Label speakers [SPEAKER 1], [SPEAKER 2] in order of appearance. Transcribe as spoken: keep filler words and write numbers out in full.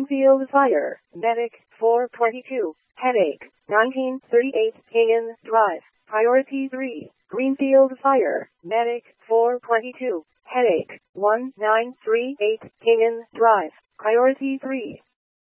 [SPEAKER 1] Greenfield Fire, Medic, four twenty-two, Headache, nineteen thirty-eight, Canyon Drive, Priority three, Greenfield Fire, Medic, four twenty-two, Headache, one nine three eight, Canyon Drive, Priority three.